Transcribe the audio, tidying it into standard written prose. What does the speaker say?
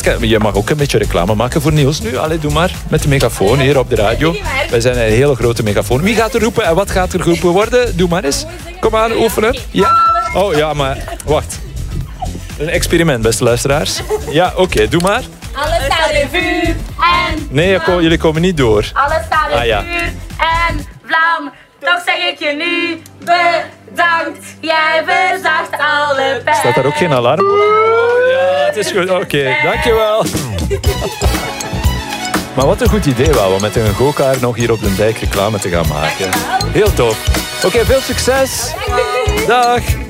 maken. Je mag ook een beetje reclame maken voor Niels nu. Allee, doe maar. Met de megafoon hier op de radio. Wij zijn een hele grote megafoon. Wie gaat er roepen en wat gaat er geroepen worden? Doe maar eens. Kom aan, oefenen. Ja? Oh ja, maar wacht. Een experiment, beste luisteraars. Ja, oké, doe maar. Alles staat in vuur en... Nee, jullie komen niet door. Alles staat in vuur en vlam. Toch zeg ik je nu bedankt. Jij verzacht alle pijn. Staat daar ook geen alarm? Oh, ja, het is goed. Oké, dankjewel. Maar wat een goed idee wel, om met een go-kart nog hier op de dijk reclame te gaan maken. Heel tof. Oké, veel succes. Dag.